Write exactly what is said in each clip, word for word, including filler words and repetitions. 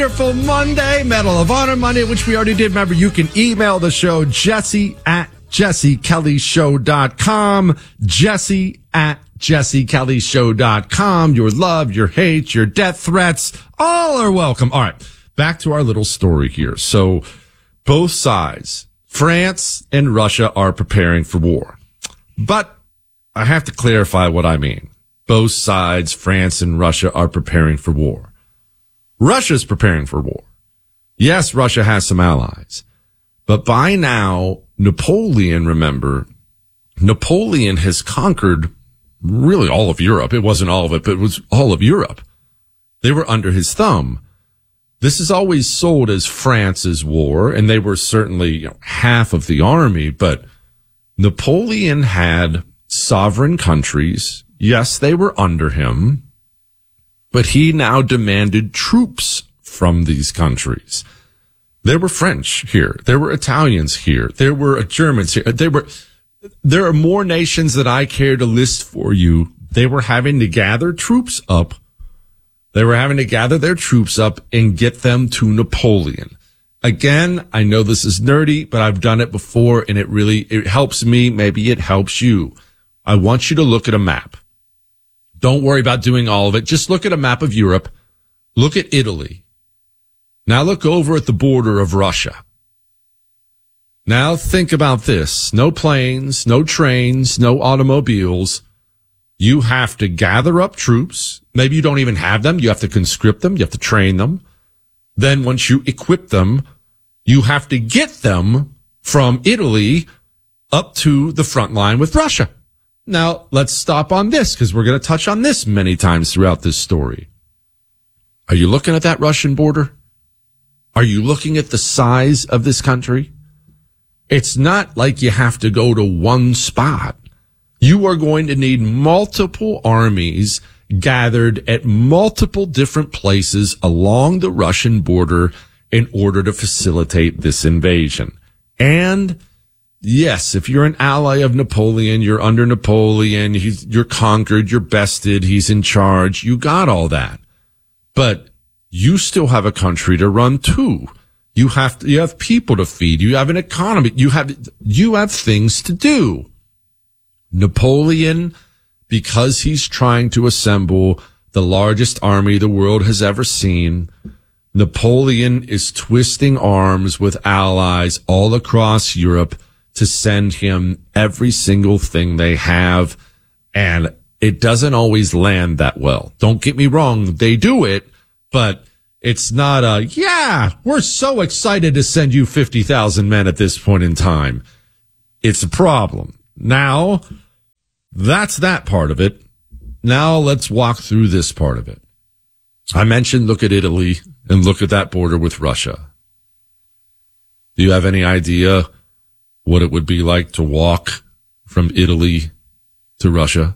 Wonderful Monday, Medal of Honor Monday, which we already did. Remember, you can email the show, Jesse at jesse kelly show dot com, Jesse at jesse kelly show dot com. Your love, your hate, your death threats, all are welcome. All right, back to our little story here. So both sides, France and Russia, are preparing for war. But I have to clarify what I mean. Both sides, France and Russia, are preparing for war. Russia's preparing for war. Yes, Russia has some allies. But by now, Napoleon, remember, Napoleon has conquered really all of Europe. It wasn't all of it, but it was all of Europe. They were under his thumb. This is always sold as France's war, and they were certainly, you know, half of the army, but Napoleon had sovereign countries. Yes, they were under him. But he now demanded troops from these countries. There were French here. There were Italians here. There were Germans here. There were, there are more nations that I care to list for you. They were having to gather troops up. They were having to gather their troops up and get them to Napoleon. Again, I know this is nerdy, but I've done it before and it really, it helps me. Maybe it helps you. I want you to look at a map. Don't worry about doing all of it. Just look at a map of Europe. Look at Italy. Now look over at the border of Russia. Now think about this. No planes, no trains, no automobiles. You have to gather up troops. Maybe you don't even have them. You have to conscript them. You have to train them. Then once you equip them, you have to get them from Italy up to the front line with Russia. Now, let's stop on this because we're going to touch on this many times throughout this story. Are you looking at that Russian border? Are you looking at the size of this country? It's not like you have to go to one spot. You are going to need multiple armies gathered at multiple different places along the Russian border in order to facilitate this invasion. And yes, if you're an ally of Napoleon, you're under Napoleon, he's, you're conquered, you're bested, he's in charge, you got all that. But you still have a country to run too. You have to, you have people to feed, you have an economy, you have, you have things to do. Napoleon, because he's trying to assemble the largest army the world has ever seen, Napoleon is twisting arms with allies all across Europe to send him every single thing they have. And it doesn't always land that well. Don't get me wrong. They do it, but it's not a, yeah, we're so excited to send you fifty thousand men at this point in time. It's a problem. Now, that's that part of it. Now let's walk through this part of it. I mentioned look at Italy and look at that border with Russia. Do you have any idea what it would be like to walk from Italy to Russia?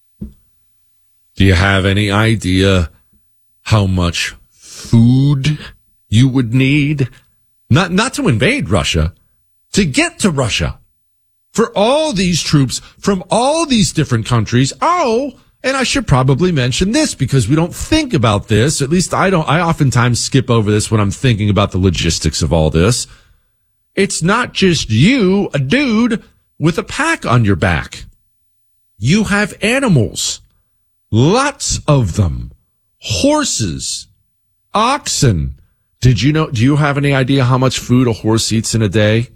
Do you have any idea how much food you would need? Not, not to invade Russia, to get to Russia. For all these troops from all these different countries. Oh, and I should probably mention this because we don't think about this. At least I don't. I oftentimes skip over this when I'm thinking about the logistics of all this. It's not just you, a dude with a pack on your back. You have animals, lots of them, horses, oxen. Did you know, do you have any idea how much food a horse eats in a day?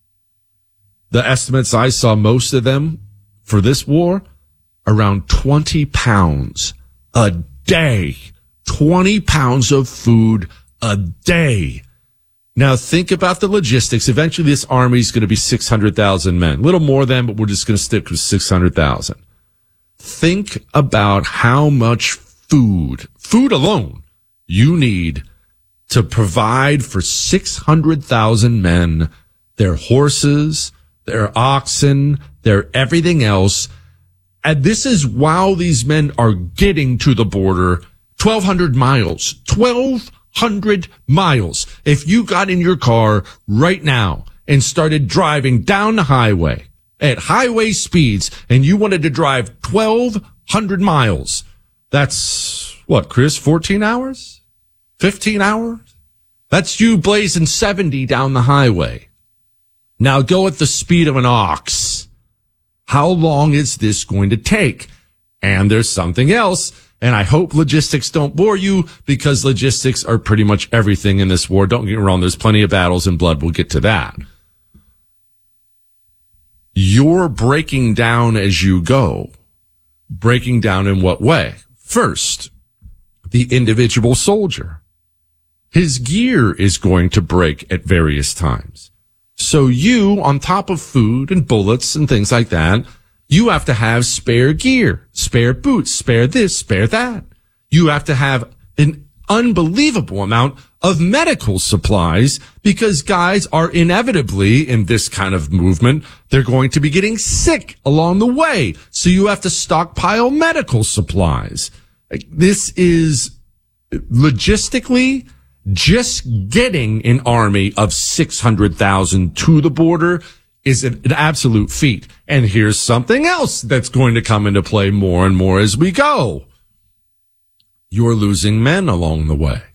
The estimates I saw, most of them for this war, around twenty pounds a day. twenty pounds of food a day. Now think about the logistics. Eventually this army is going to be six hundred thousand men. A little more than, but we're just going to stick with six hundred thousand. Think about how much food, food alone, you need to provide for six hundred thousand men, their horses, their oxen, their everything else. And this is while these men are getting to the border, twelve hundred miles, twelve hundred miles. If you got in your car right now and started driving down the highway at highway speeds and you wanted to drive twelve hundred miles, that's what, Chris, fourteen hours? fifteen hours? That's you blazing seventy down the highway. Now go at the speed of an ox. How long is this going to take? And there's something else. And I hope logistics don't bore you, because logistics are pretty much everything in this war. Don't get me wrong. There's plenty of battles and blood. We'll get to that. You're breaking down as you go. Breaking down in what way? First, the individual soldier. His gear is going to break at various times. So you, on top of food and bullets and things like that, you have to have spare gear, spare boots, spare this, spare that. You have to have an unbelievable amount of medical supplies, because guys are inevitably, in this kind of movement, they're going to be getting sick along the way. So you have to stockpile medical supplies. This is logistically, just getting an army of six hundred thousand to the border is an, an absolute feat. And here's something else that's going to come into play more and more as we go. You're losing men along the way.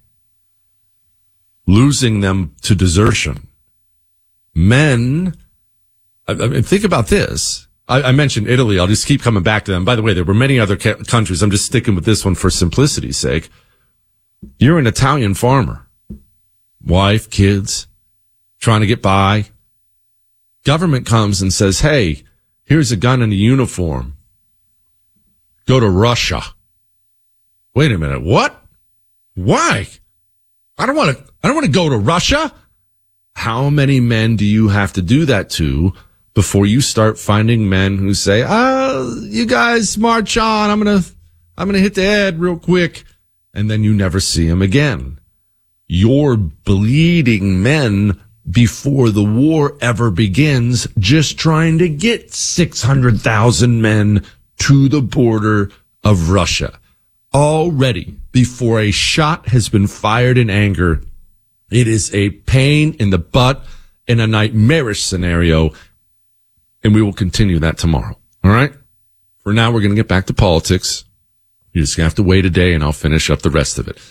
Losing them to desertion. Men, I, I mean, think about this. I, I mentioned Italy. I'll just keep coming back to them. By the way, there were many other ca- countries. I'm just sticking with this one for simplicity's sake. You're an Italian farmer. Wife, kids, trying to get by. Government comes and says, hey, here's a gun and a uniform. Go to Russia. Wait a minute. What? Why? I don't want to, I don't want to go to Russia. How many men do you have to do that to before you start finding men who say, oh, you guys march on. I'm going to, I'm going to hit the head real quick. And then you never see them again. You're bleeding men before the war ever begins, just trying to get six hundred thousand men to the border of Russia. Already, before a shot has been fired in anger, it is a pain in the butt and a nightmarish scenario. And we will continue that tomorrow. All right? For now, we're going to get back to politics. You're just going to have to wait a day, and I'll finish up the rest of it.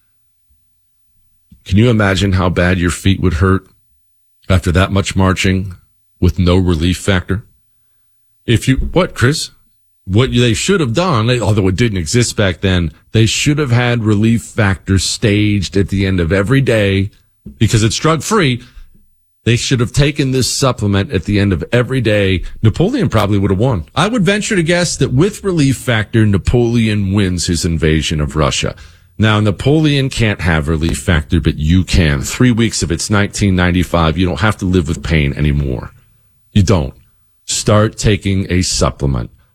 Can you imagine how bad your feet would hurt after that much marching with no relief factor? If you, what, Chris? What they should have done, although it didn't exist back then, they should have had relief factor staged at the end of every day, because it's drug-free. They should have taken this supplement at the end of every day. Napoleon probably would have won. I would venture to guess that with relief factor, Napoleon wins his invasion of Russia. Now, Napoleon can't have relief factor, but you can. Three weeks of it's nineteen ninety-five. You don't have to live with pain anymore. You don't. Start taking a supplement.